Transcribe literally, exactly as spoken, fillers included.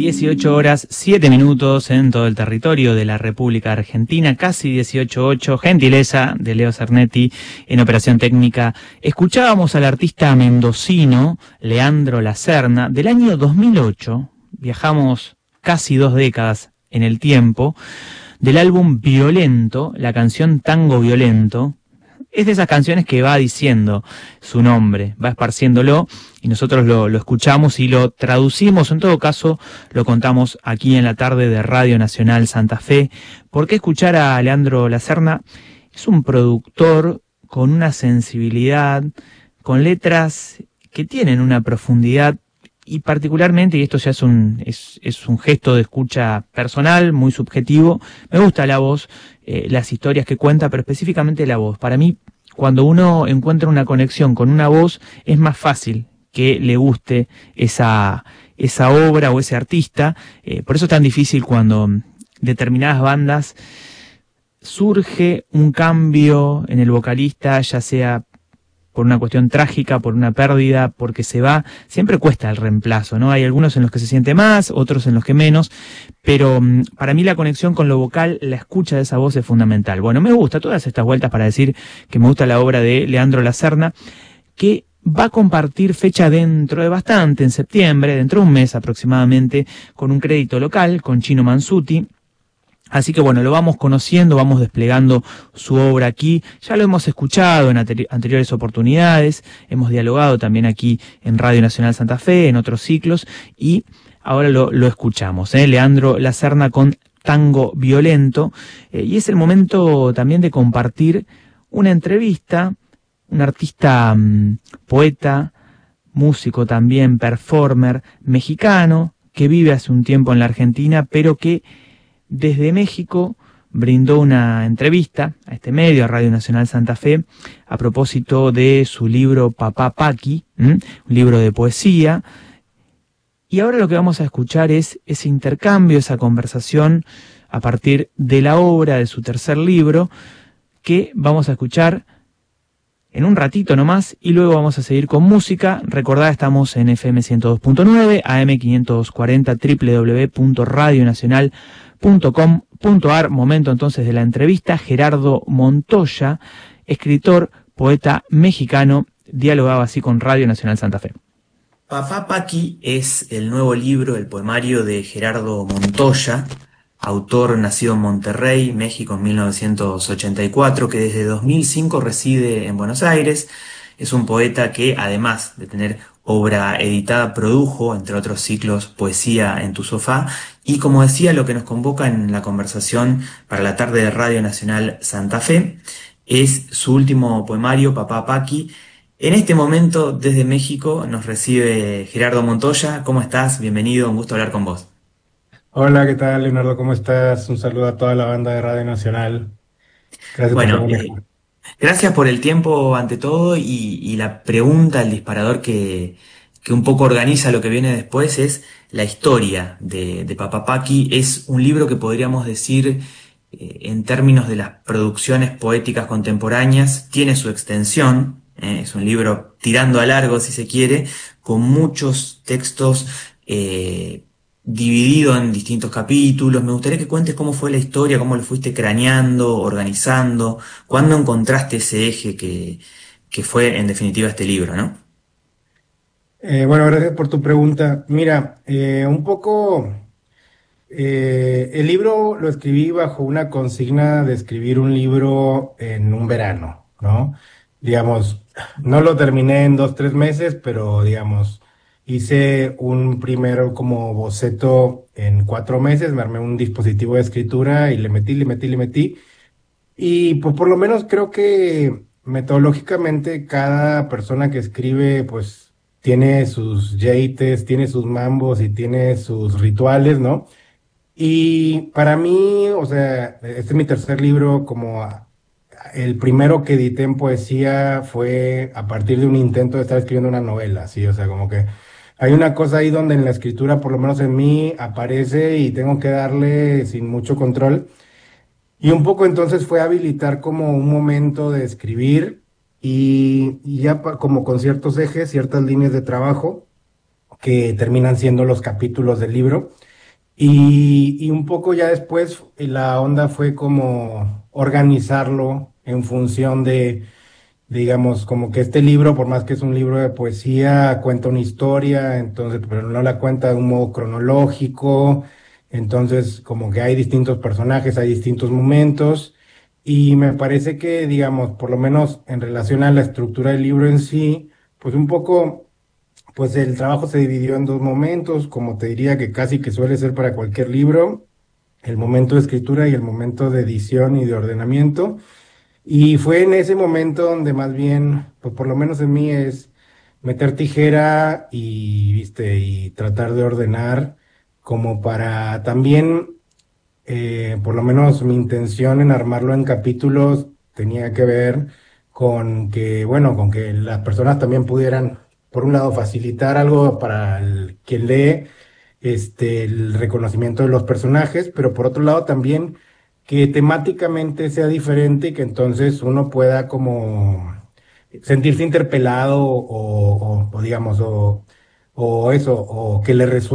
dieciocho horas siete minutos en todo el territorio de la República Argentina, casi dieciocho ocho, gentileza de Leo Cernetti en operación técnica. Escuchábamos al artista mendocino Leandro Lacerna del año dos mil ocho, viajamos casi dos décadas en el tiempo, del álbum Violento, la canción Tango Violento. Es de esas canciones que va diciendo su nombre, va esparciéndolo y nosotros lo, lo escuchamos y lo traducimos, en todo caso lo contamos aquí en la tarde de Radio Nacional Santa Fe. ¿Por qué escuchar a Leandro Lacerna? Es un productor con una sensibilidad, con letras que tienen una profundidad y particularmente, y esto ya es un, es, es un gesto de escucha personal, muy subjetivo, me gusta la voz, eh, las historias que cuenta, pero específicamente la voz. Para mí, cuando uno encuentra una conexión con una voz, es más fácil que le guste esa, esa obra o ese artista. Eh, por eso es tan difícil cuando determinadas bandas surge un cambio en el vocalista, ya sea por una cuestión trágica, por una pérdida, porque se va, siempre cuesta el reemplazo, ¿no? Hay algunos en los que se siente más, otros en los que menos, pero um, para mí la conexión con lo vocal, la escucha de esa voz es fundamental. Bueno, me gusta todas estas vueltas para decir que me gusta la obra de Leandro Lacerna, que va a compartir fecha dentro de bastante, en septiembre, dentro de un mes aproximadamente, con un crédito local, con Chino Mansuti. Así que bueno, lo vamos conociendo, vamos desplegando su obra aquí, ya lo hemos escuchado en anteri- anteriores oportunidades, hemos dialogado también aquí en Radio Nacional Santa Fe, en otros ciclos, y ahora lo, lo escuchamos, ¿eh? Leandro Lacerna con Tango Violento, eh, y es el momento también de compartir una entrevista, un artista, um, poeta, músico también, performer, mexicano, que vive hace un tiempo en la Argentina, pero que desde México brindó una entrevista a este medio, a Radio Nacional Santa Fe, a propósito de su libro Papá Paqui, ¿m? un libro de poesía. Y ahora lo que vamos a escuchar es ese intercambio, esa conversación a partir de la obra de su tercer libro, que vamos a escuchar en un ratito nomás, y luego vamos a seguir con música. Recordad, estamos en F M ciento dos punto nueve, A M quinientos cuarenta, doble u doble u doble u punto radio nacional punto com punto a r. Momento entonces de la entrevista. Gerardo Montoya, escritor, poeta mexicano, dialogaba así con Radio Nacional Santa Fe. Papá Paqui es el nuevo libro, el poemario de Gerardo Montoya, autor nacido en Monterrey, México, en mil novecientos ochenta y cuatro, que desde dos mil cinco reside en Buenos Aires. Es un poeta que, además de tener obra editada, produjo, entre otros ciclos, Poesía en tu sofá. Y como decía, lo que nos convoca en la conversación para la tarde de Radio Nacional Santa Fe es su último poemario, Papá Paqui. En este momento, desde México, nos recibe Gerardo Montoya. ¿Cómo estás? Bienvenido, un gusto hablar con vos. Hola, ¿qué tal, Leonardo? ¿Cómo estás? Un saludo a toda la banda de Radio Nacional. Gracias por Bueno, tenerme eh, aquí. gracias por el tiempo ante todo y, y la pregunta, el disparador que, que un poco organiza lo que viene después es la historia de, de Papá Paqui. Es un libro que podríamos decir, eh, en términos de las producciones poéticas contemporáneas, tiene su extensión, eh, es un libro tirando a largo si se quiere, con muchos textos eh, dividido en distintos capítulos. Me gustaría que cuentes cómo fue la historia, cómo lo fuiste craneando, organizando. ¿Cuándo encontraste ese eje que, que fue en definitiva este libro, no? Eh, bueno, gracias por tu pregunta. Mira, eh, un poco, eh, el libro lo escribí bajo una consigna de escribir un libro en un verano, ¿no? Digamos, no lo terminé en dos, tres meses, pero digamos, hice un primero como boceto en cuatro meses, me armé un dispositivo de escritura y le metí, le metí, le metí. Y pues por lo menos creo que metodológicamente cada persona que escribe pues tiene sus yates, tiene sus mambos y tiene sus rituales, ¿no? Y para mí, o sea, este es mi tercer libro, como a- el primero que edité en poesía fue a partir de un intento de estar escribiendo una novela, sí, o sea, como que hay una cosa ahí donde en la escritura, por lo menos en mí, aparece y tengo que darle sin mucho control. Y un poco entonces fue habilitar como un momento de escribir y, y ya pa- como con ciertos ejes, ciertas líneas de trabajo que terminan siendo los capítulos del libro. Y, y un poco ya después la onda fue como organizarlo en función de, digamos, como que este libro, por más que es un libro de poesía, cuenta una historia, entonces, pero no la cuenta de un modo cronológico, entonces como que hay distintos personajes, hay distintos momentos, y me parece que, digamos, por lo menos en relación a la estructura del libro en sí, pues un poco, pues el trabajo se dividió en dos momentos, como te diría que casi que suele ser para cualquier libro, el momento de escritura y el momento de edición y de ordenamiento. Y fue en ese momento donde más bien, pues por lo menos en mí es meter tijera y, viste, y tratar de ordenar como para también, eh, por lo menos mi intención en armarlo en capítulos tenía que ver con que, bueno, con que las personas también pudieran, por un lado, facilitar algo para el, quien lee, este, el reconocimiento de los personajes, pero por otro lado también que temáticamente sea diferente y que entonces uno pueda como sentirse interpelado o, o, o digamos, o, o eso, o que le resuene